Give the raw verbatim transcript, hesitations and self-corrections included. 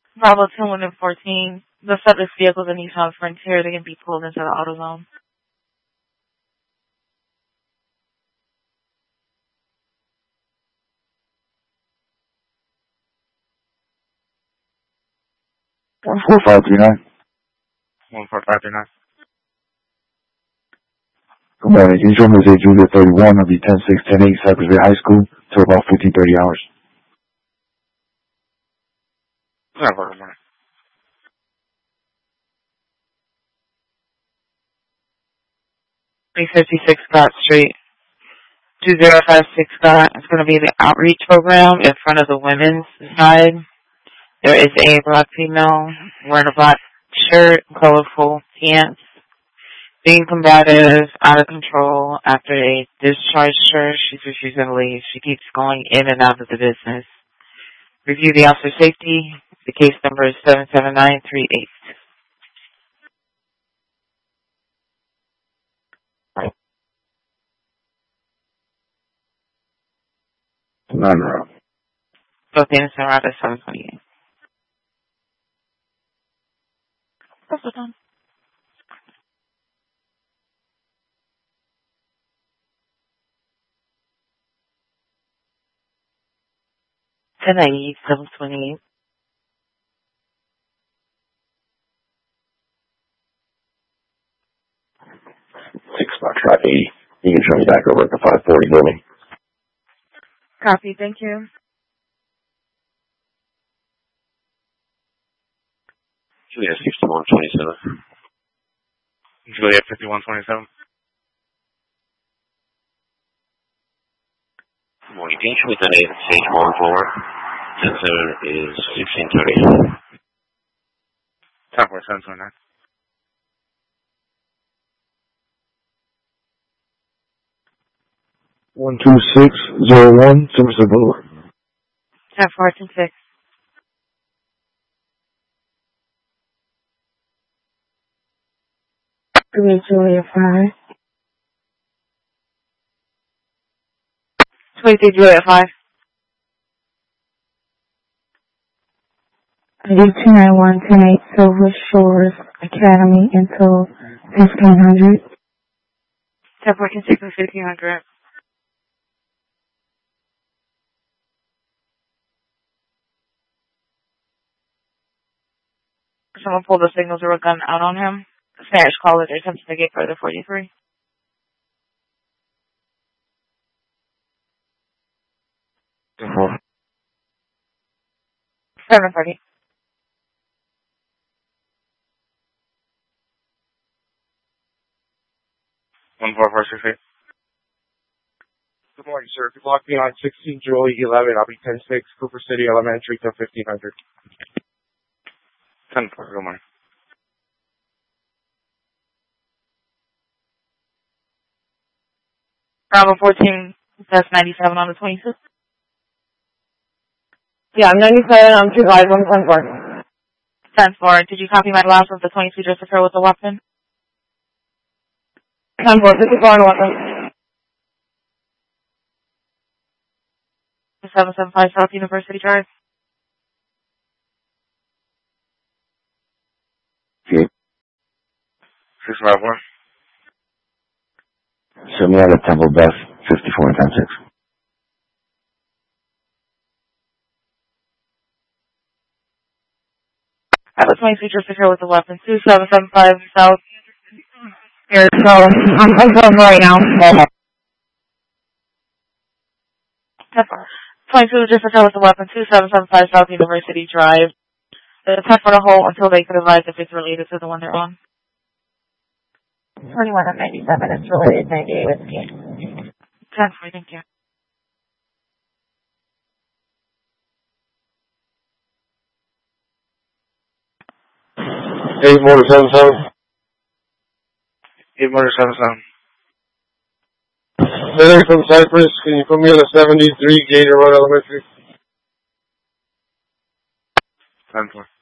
Bravo two one and fourteen. The subject's vehicle is a Nissan Frontier. They can be pulled into the auto zone. One four five three nine. One four five three nine. Good morning. Can you show me the Julia thirty-one of the ten six ten eight Cypress Bay High School till about fifteen thirty hours? Yeah, good morning. three fifty-six Scott Street. two zero five six Scott. It's going to be the outreach program in front of the women's side. There is a black female wearing a black shirt, colorful pants, being combative, out of control. After they discharged her, she's refusing to leave. She keeps going in and out of the business. Review the officer safety. The case number is seven seven nine three eight. None wrong. Both innocent around at seven twenty-eight. That's what's on. ten ninety, seven twenty-eight. Six Foxtrot eighty. You can turn me back over at the five forty building. Copy, thank you. Julia sixty-one twenty-seven. Juliet fifty-one twenty-seven. Good morning. Can you show me the name stage one four? ten seven is sixteen thirty. ten four seven twenty-nine. One two six zero one Somerset Boulevard. ten four ten six. Three Julia five. Twenty-three Julia five. I do two nine one ten eight Silver Shores Academy until fifteen hundred. ten fourteen six and fifteen hundred. Someone pulled the signals or a gun out on him. Spanish caller attempts to get further forty-three. Uh-huh. seven thirty. One four four six eight. Good morning, sir. If you block me on sixteen Julie eleven, I'll be ten six Cooper City Elementary till fifteen hundred. ten four, good morning. Bravo fourteen, that's ninety-seven on the twenty-six. Yeah, I'm ninety-seven, I'm two five one one four. ten four, did you copy my last of the twenty-two just occurred with the weapon? ten four, fifty-four and weapon. seven seven five South University Drive. Okay. six five one. Show me out of Temple Beth, fifty-four and ten six. That was twenty-two just occurred with the weapon. two seven seven five South. Here, so, I'm I'm going right now. ten four. twenty-two just occurred with the weapon. two seven seven five South University Drive. The ten for the hole until they could advise if it's related to the one they're on. twenty-one and ninety-seven, it's related ninety-eight with me. ten four, thank you. Eight motor seven seven. eight motor seven seven. Letter from Cypress, can you put me on a seventy-three Gator Road Elementary? ten four.